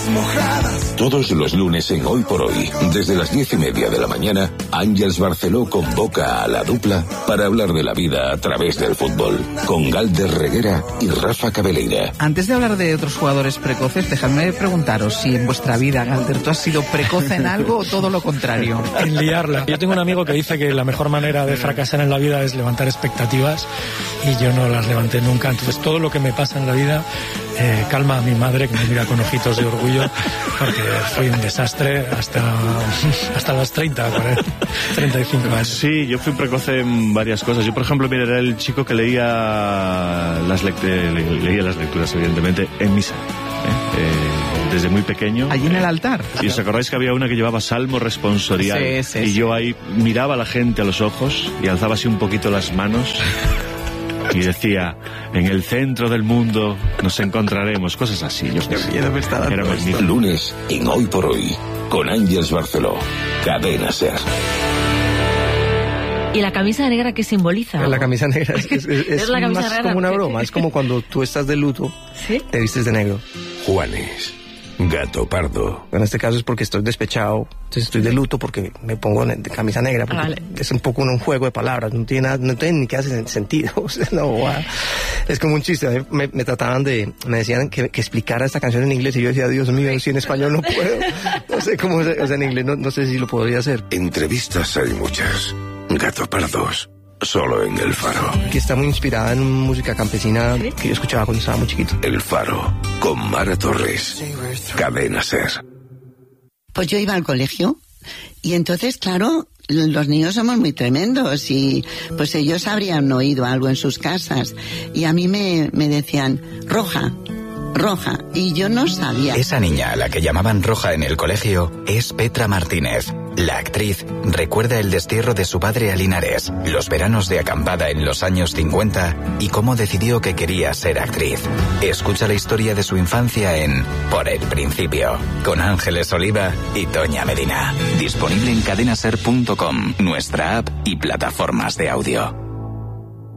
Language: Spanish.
mojadas. Todos los lunes en Hoy por Hoy, desde las 10:30 de la mañana, Àngels Barceló convoca a la dupla para hablar de la vida a través del fútbol, con Galder Reguera y Rafa Cabeleira. Antes de hablar de otros jugadores precoces, dejadme preguntaros si en vuestra vida, Galder, ¿tú has sido precoz en algo o todo lo contrario? En liarla. Yo tengo un amigo que dice que la mejor manera de fracasar en la vida es levantar expectativas, y yo no las levanté nunca. Entonces todo lo que me pasa en la vida calma a mi madre, que me mira con ojitos de orgullo, porque fui un desastre hasta los 35 años. Sí, yo fui precoz en varias cosas. Yo, por ejemplo, mira, era el chico que leía las lecturas, evidentemente, en misa. Desde muy pequeño. Allí en el altar. ¿Y os acordáis que había una que llevaba Salmo responsorial? Sí, y yo ahí miraba a la gente a los ojos y alzaba así un poquito las manos y decía: en el centro del mundo nos encontraremos, cosas así. Yo Era magnífico. Lunes en Hoy por Hoy, con Àngels Barceló, Cadena SER. ¿Y la camisa negra qué simboliza? La camisa negra es la camisa más negra, como una broma. Es como cuando tú estás de luto, ¿sí? Te vistes de negro. Juanes, Gato Pardo. En este caso es porque estoy despechado, entonces estoy de luto porque me pongo de camisa negra, porque vale. Es un poco un juego de palabras, no tiene ni que hace sentido. O sea, no, es como un chiste. Me trataban me decían que explicara esta canción en inglés y yo decía: Dios mío, si en español no puedo. No sé cómo, o sea, en inglés no sé si lo podría hacer. Entrevistas hay muchas. Gato Pardos, solo en El Faro. Que está muy inspirada en música campesina, ¿sí?, que yo escuchaba cuando estaba muy chiquito. El Faro, con Mara Torres, Cadena SER. Pues yo iba al colegio y entonces, claro, los niños somos muy tremendos y pues ellos habrían oído algo en sus casas y a mí me decían: Roja, y yo no sabía. Esa niña a la que llamaban Roja en el colegio es Petra Martínez. La actriz recuerda el destierro de su padre a Linares, los veranos de acampada en los años 50 y cómo decidió que quería ser actriz. Escucha la historia de su infancia en Por el Principio, con Ángeles Oliva y Toña Medina. Disponible en cadenaser.com, nuestra app y plataformas de audio.